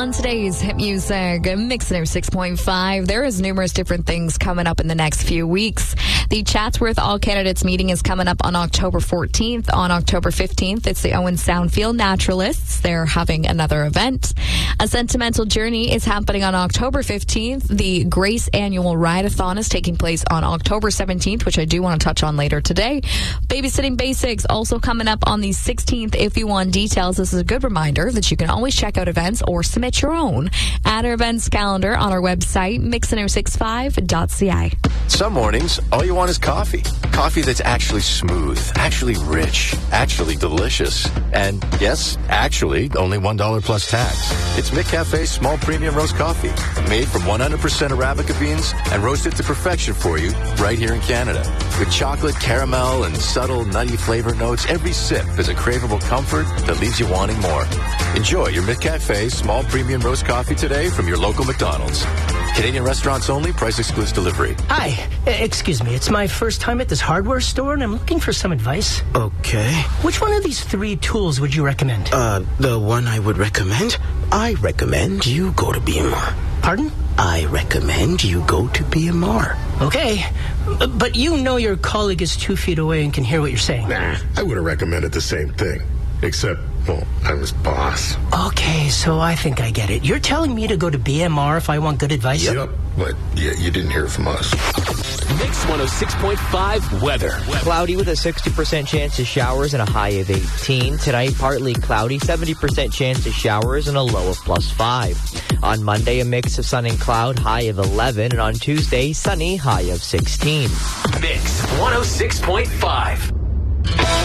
On today's Hit Music Mix 6.5, there is numerous different things coming up in the next few weeks. The Chatsworth All Candidates meeting is coming up on October 14th. On October 15th, it's the Owen Soundfield Naturalists. They're having another event. A Sentimental Journey is happening on October 15th. The Grace Annual Ride-a-thon is taking place on October 17th, which I do want to touch on later today. Babysitting Basics also coming up on the 16th. If you want details, this is a good reminder that you can always check out events or submit your own at our events calendar on our website, mix1065.ca. Some mornings, all you want is coffee. Coffee that's actually smooth, actually rich, actually delicious. And yes, actually, only $1 plus tax. It's McCafe's small premium roast coffee, made from 100% Arabica beans and roasted to perfection for you right here in Canada. With chocolate, caramel, and subtle nutty flavor notes, every sip is a craveable comfort that leaves you wanting more. Enjoy your McCafe small premium roast coffee today from your local McDonald's. Canadian restaurants only, price excludes delivery. Hi, excuse me. It's my first time at this hardware store, and I'm looking for some advice. Okay. Which one of these three tools would you recommend? The one I would recommend? I recommend you go to BMR. Pardon? I recommend you go to BMR. Okay, but you know your colleague is 2 feet away and can hear what you're saying. Nah, I would have recommended the same thing. Except, well, I was boss. Okay, so I think I get it. You're telling me to go to BMR if I want good advice? Yep, but yeah, you didn't hear it from us. Mix 106.5 weather. Cloudy with a 60% chance of showers and a high of 18. Tonight, partly cloudy, 70% chance of showers and a low of +5. On Monday, a mix of sun and cloud, high of 11. And on Tuesday, sunny, high of 16. Mix 106.5.